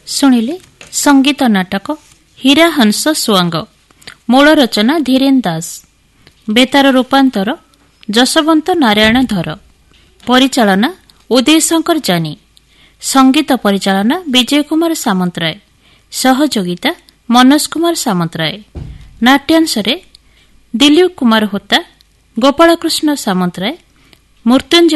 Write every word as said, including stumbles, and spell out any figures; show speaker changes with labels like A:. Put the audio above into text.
A: ଶୁଣିଲେ ସଙ୍ଗୀତ ନାଟକ ହୀରାହଂସ ସୁଆଙ୍ଗ। ମୂଳ ରଚନା ଧୀରେନ୍ ଦାସ। ବେତାର ରୂପାନ୍ତର ଯଶବନ୍ତ ନାରାୟଣ ଧର। ପରିଚାଳନା ଉଦୟ ଶଙ୍କର ଜାନି। ସଙ୍ଗୀତ ପରିଚାଳନା ବିଜୟ କୁମାର ସାମନ୍ତରାୟ। ସହଯୋଗିତା ମନୋଜ କୁମାର ସାମନ୍ତରାୟ। ନାଟ୍ୟାଂଶରେ ଦିଲ୍ଲୀପ କୁମାର ହୋତା, ଗୋପାଳକୃଷ୍ଣ ସାମନ୍ତରାୟ, ମୃତ୍ୟୁଞ୍ଜୟ